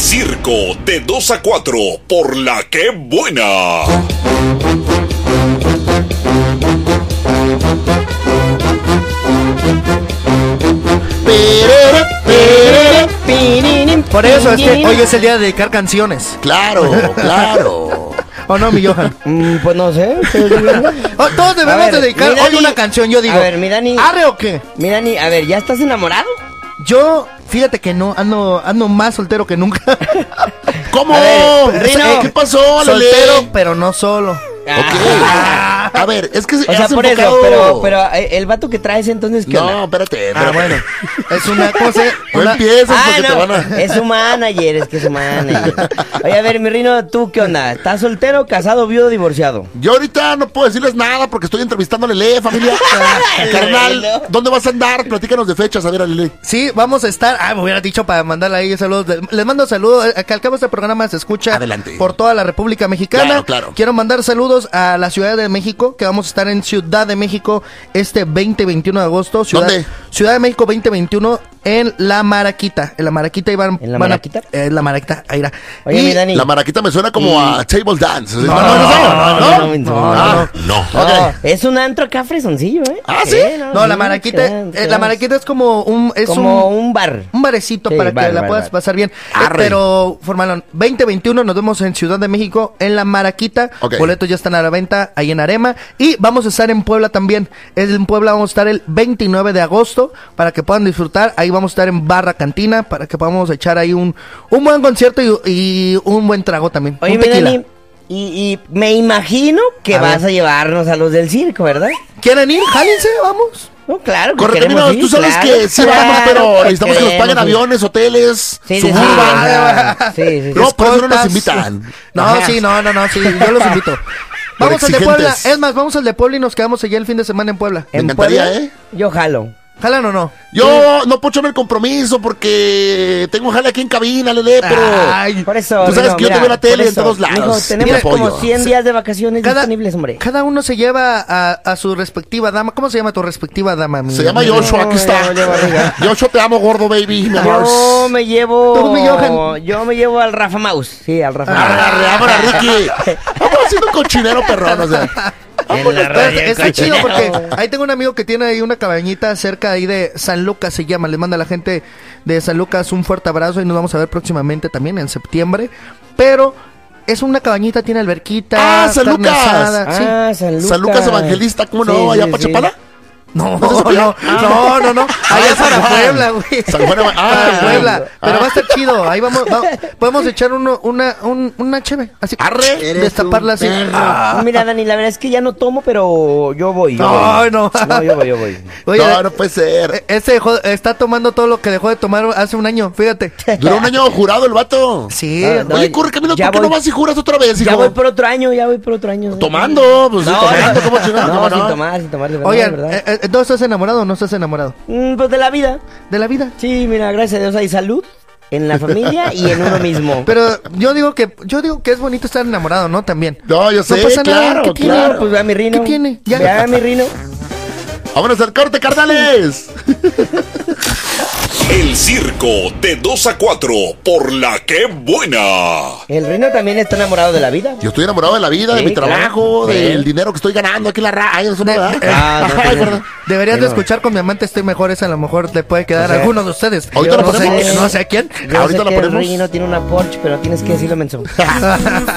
Circo de 2 a 4 por La Que Buena. Por eso es que hoy es el día de dedicar canciones. Claro, claro. ¿O no, mi Johan? Pues no sé. Todos debemos dedicar hoy una canción, yo digo. A ver, mi Dani. ¿Arre o qué? Mi Dani, a ver, ¿ya estás enamorado? Yo, fíjate que no, ando más soltero que nunca. ¿Cómo? Rino. ¿Qué pasó, Lele? Soltero, pero no solo. A ver, es que O sea, por eso, pero el vato que traes entonces, ¿qué onda? No, espérate. Bueno, es una cosa. No empieces porque no, te van a... es su manager, es que es su manager. Oye, a ver, mi Rino, ¿tú qué onda? ¿Estás soltero, casado, viudo, divorciado? Yo ahorita no puedo decirles nada porque estoy entrevistando a Lele, familia. Carnal, ¿dónde vas a andar? Platícanos de fechas, a ver, a Lele. Sí, vamos a estar. Me hubiera dicho para mandarle ahí saludos. Les mando saludos. Que al cabo este programa se escucha por toda la República Mexicana. Claro. Quiero mandar saludos a la Ciudad de México, que vamos a estar en Ciudad de México este 20-21 de agosto. ¿Dónde? Ciudad de México 2021 en La Maraquita. En La Maraquita iban. ¿En La Maraquita? La Maraquita, ahí irá. Oye, mi Dani. La Maraquita me suena como a Table Dance. No. Es un antro acá fresoncillo, ¿eh? ¿Ah, sí? No, La Maraquita es como un bar. Un barecito Sí, para que bar, la bar, puedas bar. pasar bien. Arre. Pero, formalón, 2021 nos vemos en Ciudad de México, en La Maraquita. Ok. Boletos ya están a la venta ahí en Arema. Y vamos a estar en Puebla también. En Puebla vamos a estar el 29 de agosto para que puedan disfrutar. Ahí vamos a estar en Barra Cantina para que podamos echar ahí un buen concierto y un buen trago también. Oye, un mi tequila. Dani, y me imagino que A vas ver. a llevarnos a los del circo, ¿verdad? ¿Quieren ir? Jálense, vamos. No, claro que Correcto, queremos mira, ir, tú sabes claro, que sí vamos, pero que necesitamos que nos paguen queremos ir. aviones, hoteles, Sí, Suburban. sí. No, por eso no nos Escoltas. invitan. No, Ajá. sí, no, sí, yo los invito. Por Vamos al de Puebla, exigentes. es más, vamos al de Puebla y nos quedamos allá el fin de semana en Puebla. Me ¿En encantaría, Puebla? ¿eh? Yo jalo. ¿Jalan o no? Yo no puedo echarme el compromiso porque tengo jale aquí en cabina, Lele, pero... Ay, Por eso, Tú sabes Rino, que yo te veo en la por tele en eso, todos lados. mijo, Te tenemos apoyo. como 100 días de vacaciones disponibles, hombre. cada uno se lleva a su respectiva dama. ¿Cómo se llama tu respectiva dama? Se llama Joshua, aquí está. No, barriga. Joshua, te amo, gordo, baby, mi amor. Yo me llevo... ¿Tú, mi Johan? Yo me llevo al Rafa Maus. Sí, al Rafa Maus. Arre, vámonos, Ricky. Vamos haciendo cochinero, perrón, o sea. En la radio Está chido cochinero. porque ahí tengo un amigo que tiene ahí una cabañita cerca ahí de San Lucas, se llama. Les manda a la gente de San Lucas un fuerte abrazo y nos vamos a ver próximamente también en septiembre. Pero es una cabañita, tiene alberquita, San carne Lucas. asada, sí. San Lucas. San Lucas Evangelista, ¿cómo no? Sí, Allá sí, para sí. Chapala. No, ¿No se no, allá San para Juan. Puebla, güey. San Juan, Para Puebla, pero ah. va a estar chido. Ahí podemos echar una cheve, así. Arre. Destaparla así. Mira, Dani, la verdad es que ya no tomo, pero yo voy. Yo No. voy. Oye, No puede ser. está tomando todo lo que dejó de tomar hace un año, fíjate. Duró un año jurado el vato. Sí. No, Oye, corre camino, ya ¿por qué no voy. vas y juras otra vez, hijo? Ya voy por otro año. Tomando, pues sí, tomando, ¿cómo chingado? No, ¿Cómo sin tomar, de verdad, Oigan, de verdad. ¿no estás enamorado o no estás enamorado? Pues de la vida. De la vida. Sí, mira, gracias a Dios hay salud en la familia y en uno mismo. Pero yo digo que es bonito estar enamorado, ¿no? También. No, yo sé, pasa nada, claro, ¿qué tiene? claro. Pues ve a mi Rino. ¿Qué tiene? Ya. Ve a mi Rino. Vámonos al corte, carnales. El circo de 2 a 4 por La Que Buena. El Rino también está enamorado de la vida. Yo estoy enamorado de la vida, de Sí, mi trabajo, claro. del dinero que estoy ganando aquí en la radio. Eso no, ¿verdad? Ay, perdón. Deberías de escuchar con Mi Amante Estoy Mejor, esa a lo mejor le puede quedar a alguno de ustedes. Ahorita Yo la no sé, ponemos. no sé a quién. Yo Ahorita sé la que el ponemos. Rino tiene una Porsche, pero tienes que decirlo menso.